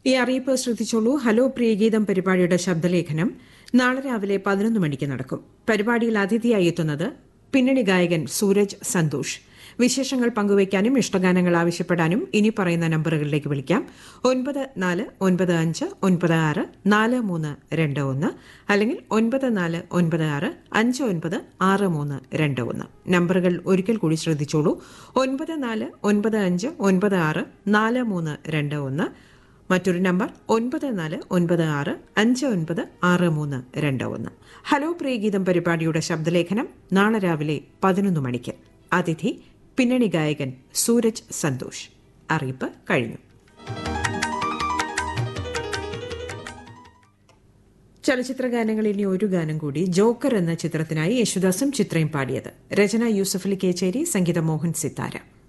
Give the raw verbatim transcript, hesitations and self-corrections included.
ഈ അറിയിപ്പ് ശ്രദ്ധിച്ചോളൂ. ഹലോ പ്രിയഗീതം പരിപാടിയുടെ ശബ്ദലേഖനം നാളെ രാവിലെ പതിനൊന്ന് മണിക്ക് നടക്കും. പരിപാടിയിൽ അതിഥിയായി എത്തുന്നത് പിന്നണി ഗായകൻ സൂരജ് സന്തോഷ്. വിശേഷങ്ങൾ പങ്കുവയ്ക്കാനും ഇഷ്ടഗാനങ്ങൾ ആവശ്യപ്പെടാനും ഇനി പറയുന്ന നമ്പറുകളിലേക്ക് വിളിക്കാം. ഒൻപത് നാല് ഒൻപത് അഞ്ച് ഒൻപത് ആറ് നാല് മൂന്ന് രണ്ട് ഒന്ന് അല്ലെങ്കിൽ ഒൻപത് നാല് ഒൻപത് ആറ് അഞ്ച് ഒൻപത് ആറ് മൂന്ന് രണ്ട് ഒന്ന്. നമ്പറുകൾ ഒരിക്കൽ കൂടി ശ്രദ്ധിച്ചോളൂ. ഒൻപത് നാല് ഒൻപത് അഞ്ച് ഒൻപത് ആറ് നാല് മൂന്ന് രണ്ട് ഒന്ന്. മറ്റൊരു നമ്പർ ഒൻപത് നാല് ഒൻപത് ആറ് അഞ്ച് ഒൻപത് ആറ് മൂന്ന് രണ്ട് ഒന്ന്. ഹലോ പ്രിയഗീതം പരിപാടിയുടെ ശബ്ദലേഖനം നാളെ രാവിലെ പതിനൊന്ന് മണിക്ക്. അതിഥി പിന്നണി ഗായകൻ സൂരജ് സന്തോഷ്. അറിയിപ്പ് കഴിഞ്ഞു. ചലച്ചിത്ര ഗാനങ്ങളിൽ ഇനി ഒരു ഗാനം കൂടി. ജോക്കർ എന്ന ചിത്രത്തിനായി യേശുദാസും ചിത്രയും പാടിയത്. രചന യൂസഫലി കേച്ചേരി, സംഗീതം മോഹൻ സിത്താര.